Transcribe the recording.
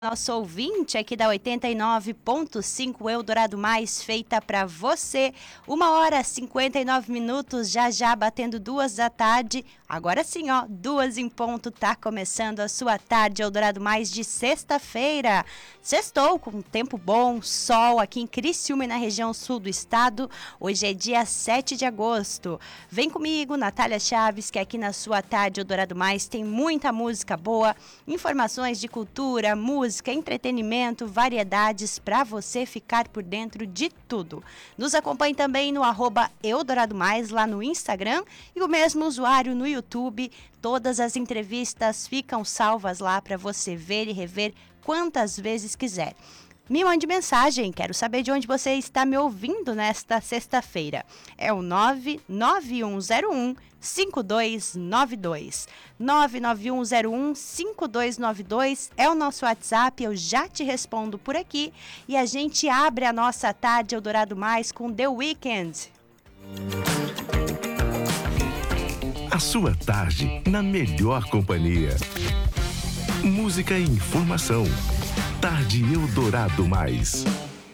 Nosso ouvinte aqui da 89.5 Eldorado Mais, feita para você. 1h59, já batendo 2 da tarde. Agora sim, 2 em ponto, tá começando a sua tarde Eldorado Mais de sexta-feira. Sextou com tempo bom, sol aqui em Criciúma e na região sul do estado. Hoje é dia 7 de agosto. Vem comigo, Natália Chaves, que aqui na sua tarde Eldorado Mais tem muita música boa, informações de cultura, música, entretenimento, variedades para você ficar por dentro de tudo. Nos acompanhe também no @Eldorado Mais lá no Instagram e o mesmo usuário no YouTube. Todas as entrevistas ficam salvas lá para você ver e rever quantas vezes quiser. Me mande mensagem, quero saber de onde você está me ouvindo nesta sexta-feira. É o 99101-5292. 99101-5292 é o nosso WhatsApp, eu já te respondo por aqui. E a gente abre a nossa tarde Eldorado Mais com The Weeknd. A sua tarde na melhor companhia. Música e informação. Tarde Eldorado Mais.